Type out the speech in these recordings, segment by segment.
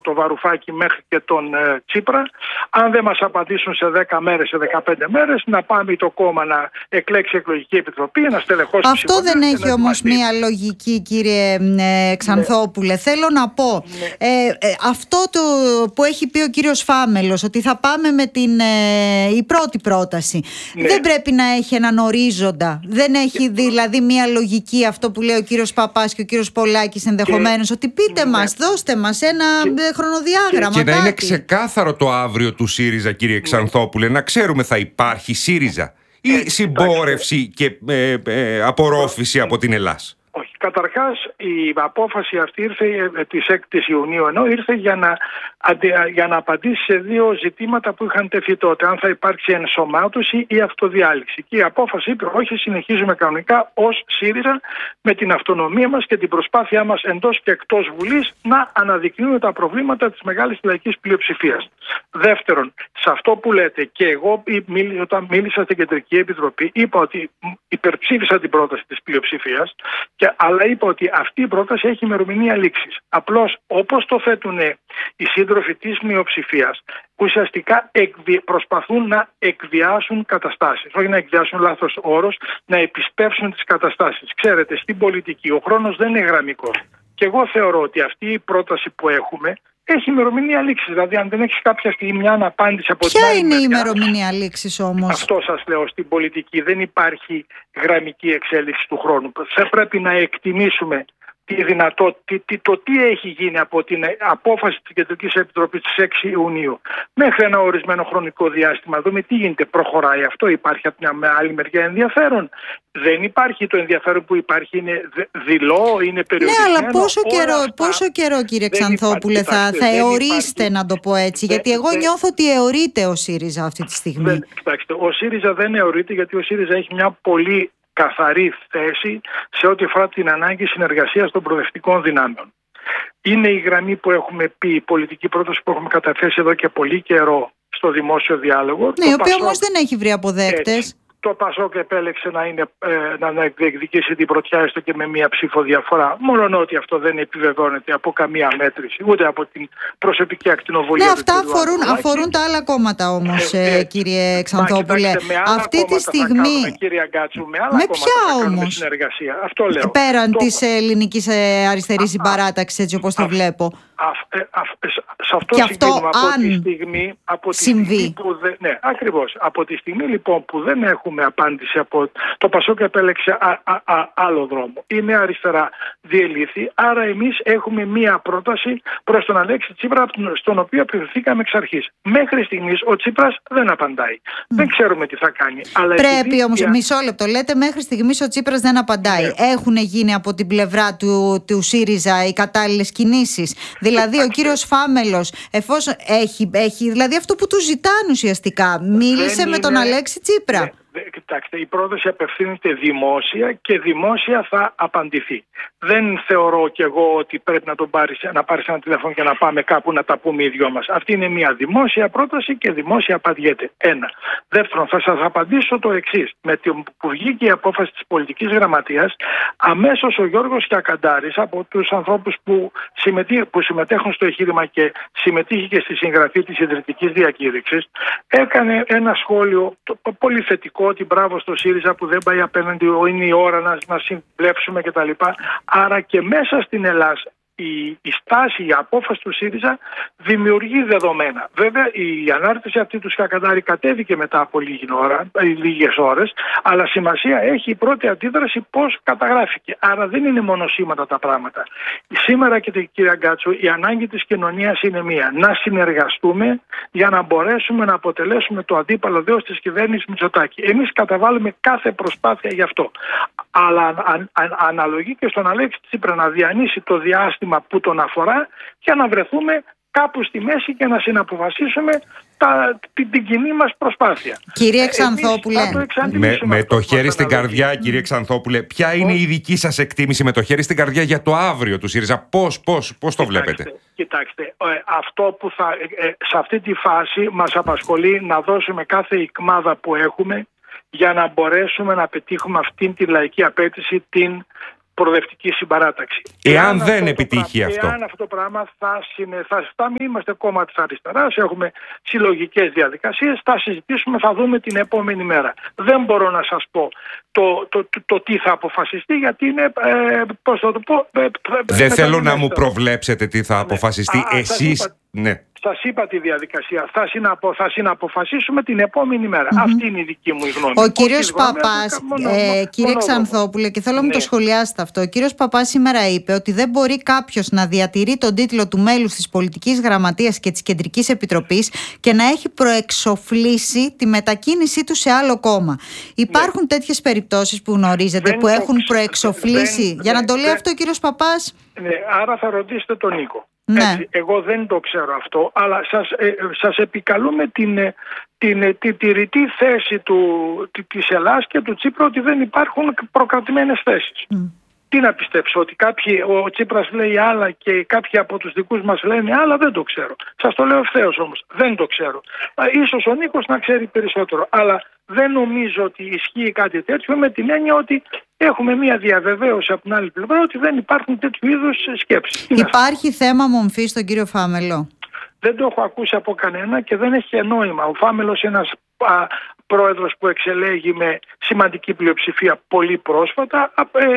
το Βαρουφάκη μέχρι και τον Τσίπρα. Αν δεν μας απαντήσουν σε 10 μέρες, σε 15 μέρες, να πάμε το κόμμα να εκλέξει εκλογική επιτροπή, να στελεχώσει. Αυτό δεν έχει όμως μία λογική, κύριε Ξανθόπουλε. Θέλω να πω, αυτό που έχει πει ο κύριος Φάμελος, ότι θα πάμε με η πρώτη πρόταση, δεν πρέπει να έχει έναν ορίζοντα? Δεν έχει δηλαδή μία λογική αυτό που λέει ο κύριος Παπάς και ο κύριος Πολάκης ενδεχομένως, ότι πείτε μας, δώστε μας ένα χρονοδιάγραμμα. Και να είναι ξεκάθαρο το αύριο του ΣΥΡΙΖΑ, κύριε Ξανθόπουλε, να ξέρουμε θα υπάρχει ΣΥΡΙΖΑ ή συμπόρευση και απορρόφηση από την Ελλάς? Όχι. Καταρχάς, η απόφαση αυτή ήρθε της 6ης Ιουνίου, ενώ ήρθε για να απαντήσει σε δύο ζητήματα που είχαν τεθεί τότε. Αν θα υπάρξει ενσωμάτωση ή αυτοδιάλυση. Και η απόφαση είπε: όχι, συνεχίζουμε κανονικά ως ΣΥΡΙΖΑ με την αυτονομία μας και την προσπάθειά μας εντός και εκτός Βουλής να αναδεικνύουμε τα προβλήματα της μεγάλης λαϊκής πλειοψηφίας. Δεύτερον, σε αυτό που λέτε, και εγώ όταν μίλησα στην Κεντρική Επιτροπή, είπα ότι υπερψήφισα την πρόταση της πλειοψηφίας, αλλά είπα ότι αυτή η πρόταση έχει ημερομηνία λήξης. Απλώς, όπως το θέτουν οι σύντροφοι της μειοψηφίας, ουσιαστικά προσπαθούν να εκβιάσουν καταστάσεις. Όχι να εκβιάσουν, λάθος όρος, να επισπεύσουν τις καταστάσεις. Ξέρετε, στην πολιτική ο χρόνος δεν είναι γραμμικός. Και εγώ θεωρώ ότι αυτή η πρόταση που έχουμε έχει ημερομηνία λήξης. Δηλαδή, αν δεν έχει κάποια στιγμή μια αναπάντηση από την άλλη. Ποια είναι η ημερομηνία λήξης όμως? Αυτό σας λέω. Στην πολιτική δεν υπάρχει γραμμική εξέλιξη του χρόνου. Θα πρέπει να εκτιμήσουμε το τι έχει γίνει από την απόφαση της Κεντρικής Επιτροπής της 6 Ιουνίου μέχρι ένα ορισμένο χρονικό διάστημα. Δούμε τι γίνεται, προχωράει αυτό, υπάρχει από την άλλη μεριά ενδιαφέρον? Δεν υπάρχει. Το ενδιαφέρον που υπάρχει είναι δειλό, είναι περιορισμένο. Ναι, αλλά πόσο καιρό, κύριε Ξανθόπουλε, θα αιωρείστε, να το πω έτσι? Γιατί εγώ νιώθω ότι αιωρείται ο ΣΥΡΙΖΑ αυτή τη στιγμή. Κοιτάξτε, ο ΣΥΡΙΖΑ δεν αιωρείται, γιατί ο ΣΥΡΙΖΑ έχει μια πολύ καθαρή θέση σε ό,τι αφορά την ανάγκη συνεργασίας των προοδευτικών δυνάμεων. Είναι η γραμμή που έχουμε πει, η πολιτική πρόταση που έχουμε καταθέσει εδώ και πολύ καιρό στο δημόσιο διάλογο. Ναι, η οποία όμως δεν έχει βρει αποδέκτες. Το ΠΑΣΟΚ επέλεξε να διεκδικήσει την πρωτιά, έστω και με μία ψήφο διαφορά. Μόνο ότι αυτό δεν επιβεβαιώνεται από καμία μέτρηση, ούτε από την προσωπική ακτινοβολία. Ναι, αυτά αφορούν τα άλλα κόμματα όμως, κύριε Ξανθόπουλε. Αυτή τη στιγμή. Κύριε Γκάτσου, με άλλα κόμματα όμως συνεργασία. Αυτό λέω. Πέραν της ελληνικής αριστερής συμπαράταξης, έτσι όπως το βλέπω. Σε αυτό και αυτό από τη στιγμή που δεν, ναι, ακριβώς. Από τη στιγμή λοιπόν που δεν έχουμε απάντηση από το ΠΑΣΟΚ, επέλεξε άλλο δρόμο. Η Νέα Αριστερά διελήθη, άρα εμείς έχουμε μία πρόταση προς τον Αλέξη Τσίπρα, στον οποίο απευθυνθήκαμε εξ αρχής. Μέχρι στιγμής ο Τσίπρας δεν απαντάει. Δεν ξέρουμε τι θα κάνει. Αλλά πρέπει όμως, μισό λεπτό, λέτε μέχρι στιγμής ο Τσίπρας δεν απαντάει. Ναι. Έχουν γίνει από την πλευρά του ΣΥΡΙΖΑ οι κατάλληλες κινήσεις? Δηλαδή ο κύριος Φάμελος, εφόσον έχει δηλαδή αυτό που του ζητάνε ουσιαστικά, μίλησε με τον Αλέξη Τσίπρα. Ναι. Κοιτάξτε, η πρόταση απευθύνεται δημόσια και δημόσια θα απαντηθεί. Δεν θεωρώ κι εγώ ότι πρέπει να πάρεις ένα τηλέφωνο και να πάμε κάπου να τα πούμε οι δυο μας. Αυτή είναι μια δημόσια πρόταση και δημόσια απαντιέται. Ένα. Δεύτερον, θα σας απαντήσω το εξής. Με την που βγήκε η απόφαση της πολιτικής γραμματείας, αμέσως ο Γιώργος Κιακαντάρης, από τους ανθρώπους που συμμετέχουν στο εγχείρημα και συμμετείχε και στη συγγραφή της ιδρυτικής διακήρυξης, έκανε ένα σχόλιο πολύ θετικό, ότι μπράβο στο ΣΥΡΙΖΑ που δεν πάει απέναντι, είναι η ώρα να συμπλέψουμε κτλ. Άρα και μέσα στην Ελλάδα η στάση, η απόφαση του ΣΥΡΙΖΑ δημιουργεί δεδομένα. Βέβαια η ανάρτηση αυτή του Κιακαντάρη κατέβηκε μετά από λίγες ώρες, αλλά σημασία έχει η πρώτη αντίδραση πώς καταγράφηκε. Άρα δεν είναι μονοσήματα τα πράγματα. Σήμερα, κύριε Γκάτσου, η ανάγκη της κοινωνίας είναι μία: να συνεργαστούμε για να μπορέσουμε να αποτελέσουμε το αντίπαλο δέος της κυβέρνησης Μητσοτάκη. Εμείς καταβάλουμε κάθε προσπάθεια γι' αυτό. Αλλά αναλογεί και στον Αλέξη Τσίπρα να διανύσει το διάστημα που τον αφορά και να βρεθούμε κάπου στη μέση και να συναποφασίσουμε την κοινή μας προσπάθεια. Κύριε Ξανθόπουλε, με το χέρι στην καρδιά, κύριε Ξανθόπουλε, ποια είναι η δική σας εκτίμηση με το χέρι στην καρδιά για το αύριο του ΣΥΡΙΖΑ? Πώς το βλέπετε? Κοιτάξτε, αυτό που σε αυτή τη φάση μας απασχολεί να δώσουμε κάθε ικμάδα που έχουμε για να μπορέσουμε να πετύχουμε αυτήν τη λαϊκή απέτηση, την προοδευτική συμπαράταξη. Εάν δεν επιτύχει αυτό. Εάν αυτό το πράγμα θα είμαστε κόμμα της αριστεράς, έχουμε συλλογικές διαδικασίες, θα συζητήσουμε, θα δούμε την επόμενη μέρα. Δεν μπορώ να σας πω το τι θα αποφασιστεί, γιατί είναι, πώς θα το πω... Δεν θέλω να μου προβλέψετε τι θα αποφασιστεί. Εσείς... Σας είπα τη διαδικασία. Θα συναποφασίσουμε την επόμενη μέρα. Αυτή είναι η δική μου γνώμη. Ο κύριος Παπάς, κύριε Ξανθόπουλε, και θέλω να μου το σχολιάσετε αυτό. Ο κύριος Παπάς σήμερα είπε ότι δεν μπορεί κάποιος να διατηρεί τον τίτλο του μέλους της Πολιτικής Γραμματείας και της Κεντρικής Επιτροπής και να έχει προεξοφλήσει τη μετακίνησή του σε άλλο κόμμα. Υπάρχουν τέτοιες περιπτώσεις που γνωρίζετε, που έχουν προεξοφλήσει? Για να το λέει αυτό ο κύριος Παπάς. Άρα θα ρωτήσετε τον Νίκο. Ναι. Έτσι, εγώ δεν το ξέρω αυτό, αλλά σας επικαλούμε τη ρητή θέση της Ελλάδας και του Τσίπρα ότι δεν υπάρχουν προκρατημένες θέσεις. Τι να πιστέψω, ότι ο Τσίπρας λέει άλλα και κάποιοι από τους δικούς μας λένε άλλα? Δεν το ξέρω. Σας το λέω ευθέως όμως. Δεν το ξέρω. Ίσως ο Νίκος να ξέρει περισσότερο. Αλλά δεν νομίζω ότι ισχύει κάτι τέτοιο, με την έννοια ότι έχουμε μια διαβεβαίωση από την άλλη πλευρά ότι δεν υπάρχουν τέτοιου είδους σκέψεις. Υπάρχει θέμα μομφής στον κύριο Φάμελο? Δεν το έχω ακούσει από κανένα και δεν έχει νόημα. Ο Φάμελος είναι ένας πρόεδρος που εξελέγει με σημαντική πλειοψηφία πολύ πρόσφατα.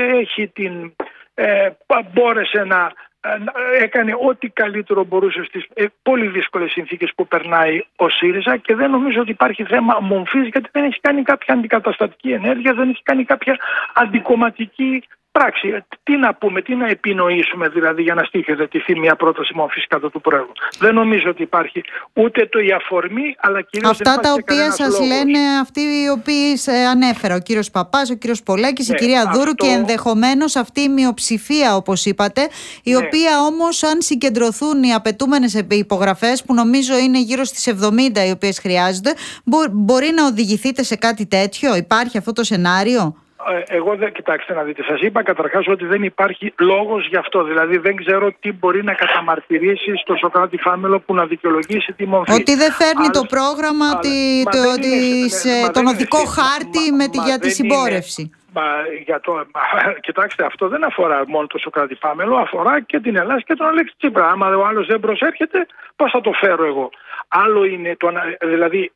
Μπόρεσε να έκανε ό,τι καλύτερο μπορούσε στις πολύ δύσκολες συνθήκες που περνάει ο ΣΥΡΙΖΑ και δεν νομίζω ότι υπάρχει θέμα μομφής, γιατί δεν έχει κάνει κάποια αντικαταστατική ενέργεια, δεν έχει κάνει κάποια αντικομματική πράξη. Τι να πούμε, τι να επινοήσουμε δηλαδή για να στοιχειοθετηθεί μια πρόταση μομφής κατά του Πρόεδρου? Δεν νομίζω ότι υπάρχει ούτε η αφορμή, αλλά κυρίως αυτά τα οποία σας λένε αυτοί οι οποίοι ανέφερα, ο κύριος Παπάς, ο κύριος Πολάκης, η κυρία Δούρου και ενδεχομένως αυτή η μειοψηφία, όπως είπατε, η οποία όμως, αν συγκεντρωθούν οι απαιτούμενες υπογραφές, που νομίζω είναι γύρω στις 70 οι οποίες χρειάζονται, μπορεί να οδηγηθείτε σε κάτι τέτοιο? Υπάρχει αυτό το σενάριο? Εγώ δεν, κοιτάξτε να δείτε, σας είπα καταρχάς ότι δεν υπάρχει λόγος γι' αυτό. Δηλαδή δεν ξέρω τι μπορεί να καταμαρτυρήσει στο Σωκράτη Φάμελο που να δικαιολογήσει τη μορφή. Ότι δεν φέρνει το πρόγραμμα, τον οδικό χάρτη για τη συμπόρευση. Κοιτάξτε, αυτό δεν αφορά μόνο το Σωκράτη Φάμελο, αφορά και την Ελλάδα και τον Αλέξη Τσίπρα. Άμα ο άλλος δεν προσέρχεται, πώς θα το φέρω εγώ? Άλλο είναι δηλαδή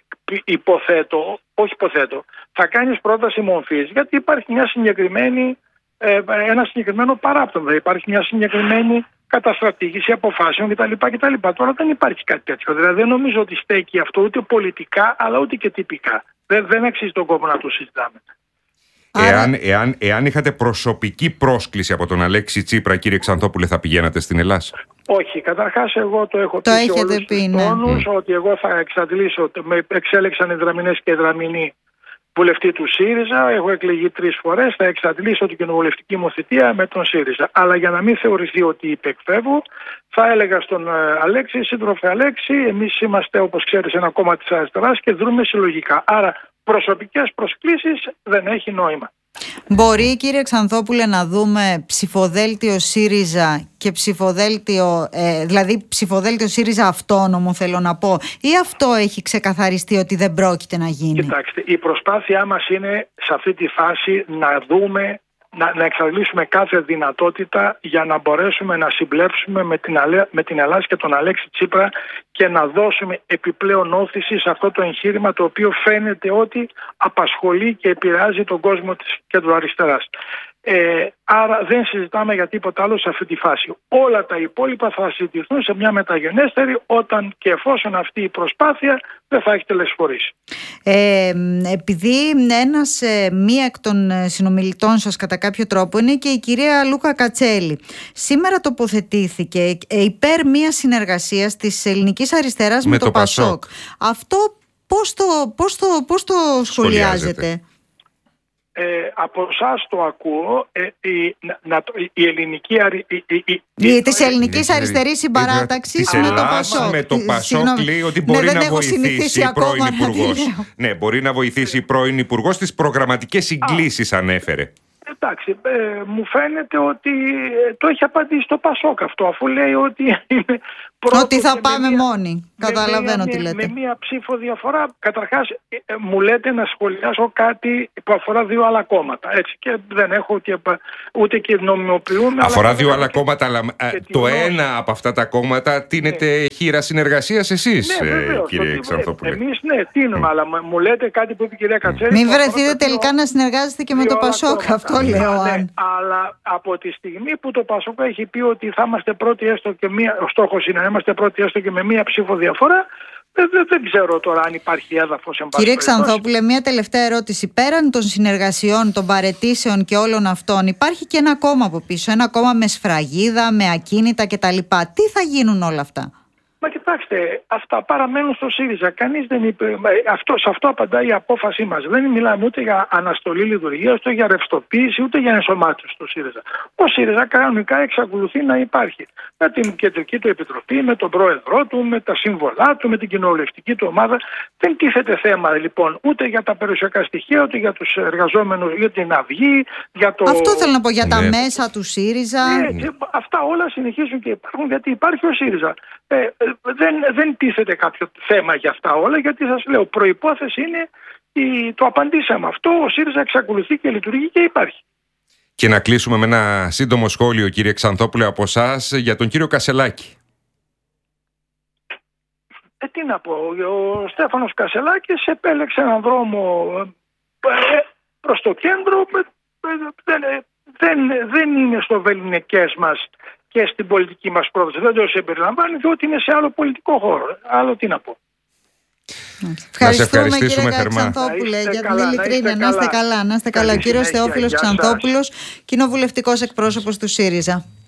θα κάνεις πρόταση μορφής γιατί υπάρχει ένα συγκεκριμένο παράπτωμα, υπάρχει μια συγκεκριμένη καταστρατήγηση αποφάσεων κτλ. Τώρα δεν υπάρχει κάτι τέτοιο. Δηλαδή δεν νομίζω ότι στέκει αυτό ούτε πολιτικά αλλά ούτε και τυπικά. Δεν αξίζει τον κόπο να το συζητάμε. Εάν είχατε προσωπική πρόσκληση από τον Αλέξη Τσίπρα, κύριε Ξανθόπουλε, θα πηγαίνατε στην Ελλάδα? Όχι, καταρχάς εγώ το έχω πει σε όλους τους τόνους ότι εγώ θα εξαντλήσω, με εξέλεξαν οι Δραμηνές και οι Δραμηνοί βουλευτή του ΣΥΡΙΖΑ, έχω εκλεγεί 3 φορές, θα εξαντλήσω την κοινοβουλευτική μου θητεία με τον ΣΥΡΙΖΑ. Αλλά για να μην θεωρηθεί ότι υπεκφεύγω, θα έλεγα στον Αλέξη, σύντροφε Αλέξη, εμείς είμαστε, όπως ξέρεις, ένα κόμμα της αριστεράς και δρούμε συλλογικά. Άρα προσωπικές προσκλήσεις δεν έχει νόημα. Μπορεί, κύριε Ξανθόπουλε, να δούμε ψηφοδέλτιο ΣΥΡΙΖΑ και ψηφοδέλτιο, δηλαδή ψηφοδέλτιο ΣΥΡΙΖΑ αυτόνομο, θέλω να πω, ή αυτό έχει ξεκαθαριστεί ότι δεν πρόκειται να γίνει? Κοιτάξτε, η προσπάθειά μας είναι σε αυτή τη φάση να δούμε, να εξαντλήσουμε κάθε δυνατότητα για να μπορέσουμε να συμπλέψουμε με την Ελλάδα και τον Αλέξη Τσίπρα και να δώσουμε επιπλέον όθηση σε αυτό το εγχείρημα το οποίο φαίνεται ότι απασχολεί και επηρεάζει τον κόσμο της κεντροαριστεράς. Άρα δεν συζητάμε για τίποτα άλλο σε αυτή τη φάση. Όλα τα υπόλοιπα θα συζητηθούν σε μια μεταγενέστερη, όταν και εφόσον αυτή η προσπάθεια δεν θα έχει τελεσφορήσει. Επειδή μία εκ των συνομιλητών σας κατά κάποιο τρόπο είναι και η κυρία Λούκα Κατσέλη, σήμερα τοποθετήθηκε υπέρ μια συνεργασίας της ελληνικής αριστεράς με το Πασόκ. Αυτό πώς το σχολιάζετε? Από εσάς το ακούω, η ελληνική της ελληνικής αριστερής συμπαράταξης με το Πασόκ. Με το Πασόκ λέει ότι μπορεί να βοηθήσει η πρώην Υπουργός. Ναι, μπορεί να βοηθήσει η πρώην Υπουργός, στις προγραμματικές συγκλήσεις ανέφερε. Εντάξει, μου φαίνεται ότι το έχει απαντήσει το Πασόκ αυτό, αφού λέει ότι είναι Ότι θα πάμε μόνοι. Καταλαβαίνω τι λέτε. Με μία ψήφο διαφορά. Καταρχάς, μου λέτε να σχολιάσω κάτι που αφορά δύο άλλα κόμματα. Έτσι, και δεν έχω ούτε και νομιμοποιούμε. Αφορά δύο άλλα κόμματα, αλλά το ένα από αυτά τα κόμματα τίνεται χείρα συνεργασίας εσείς, κύριε Ξανθόπουλε. Εμείς τίνουμε, αλλά μου λέτε κάτι που είπε η κυρία Κατσέρη. Μην βρεθείτε τελικά να συνεργάζεστε και με το Πασόκ. Αυτό λέω. Αλλά από τη στιγμή που το Πασόκ έχει πει ότι θα είμαστε πρώτοι, έστω και ο στόχος είναι να είμαστε πρώτοι έστω και με μία ψήφο διαφορά, δεν ξέρω τώρα αν υπάρχει έδαφος. Κύριε Ξανθόπουλε, μία τελευταία ερώτηση. Πέραν των συνεργασιών, των παραιτήσεων και όλων αυτών, υπάρχει και ένα κόμμα από πίσω. Ένα κόμμα με σφραγίδα, με ακίνητα κτλ. Τι θα γίνουν όλα αυτά? Μα κοιτάξτε, αυτά παραμένουν στο ΣΥΡΙΖΑ. Κανείς δεν είπε. Σε αυτό απαντάει η απόφασή μας. Δεν μιλάμε ούτε για αναστολή λειτουργίας, ούτε για ρευστοποίηση, ούτε για ενσωμάτωση στο ΣΥΡΙΖΑ. Ο ΣΥΡΙΖΑ κανονικά εξακολουθεί να υπάρχει. Με την κεντρική του επιτροπή, με τον πρόεδρό του, με τα σύμβολά του, με την κοινοβουλευτική του ομάδα. Δεν τίθεται θέμα λοιπόν ούτε για τα περιουσιακά στοιχεία, ούτε για τους εργαζόμενους, για την Αυγή. Αυτό θέλω να πω, για τα μέσα του ΣΥΡΙΖΑ. Αυτά όλα συνεχίζουν και υπάρχουν γιατί υπάρχει ο ΣΥΡΙΖΑ. Δεν τίθεται κάποιο θέμα για αυτά όλα, γιατί σας λέω, προϋπόθεση είναι, το απαντήσαμε αυτό, ο ΣΥΡΙΖΑ εξακολουθεί και λειτουργεί και υπάρχει. Και να κλείσουμε με ένα σύντομο σχόλιο, κύριε Ξανθόπουλε, από εσάς για τον κύριο Κασσελάκη. Τι να πω, ο Στέφανος Κασσελάκης επέλεξε έναν δρόμο προς το κέντρο, δεν είναι στο βεληνικές μας και στην πολιτική μας πρόταση. Δεν το συμπεριλαμβάνει, διότι είναι σε άλλο πολιτικό χώρο. Άλλο τι να πω. Ευχαριστούμε, κύριε Ξανθόπουλε, για την ειλικρίνεια. Να είστε καλά. Ο κύριος Θεόφιλος Ξανθόπουλος, κοινοβουλευτικός εκπρόσωπος του ΣΥΡΙΖΑ.